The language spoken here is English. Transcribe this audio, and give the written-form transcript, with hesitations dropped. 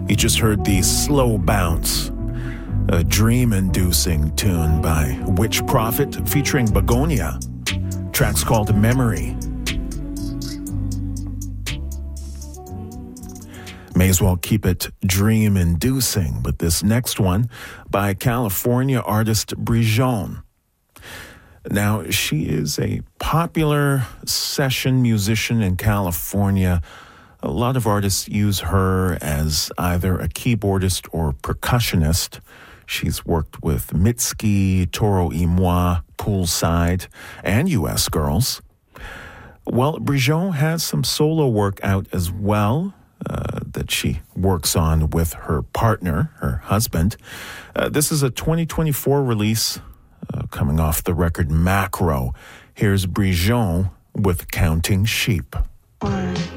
You just heard the Slow Bounce, a dream-inducing tune by Witch Prophet featuring Begonia. Track's called Memory. May as well keep it dream-inducing with this next one by California artist Brijon. Now, she is a popular session musician in California. A lot of artists use her as either a keyboardist or percussionist. She's worked with Mitski, Toro y Moi, Poolside, and U.S. Girls. Well, Brijon has some solo work out as well that she works on with her partner, her husband. This is a 2024 release coming off the record Macro. Here's Brijon with Counting Sheep. 1,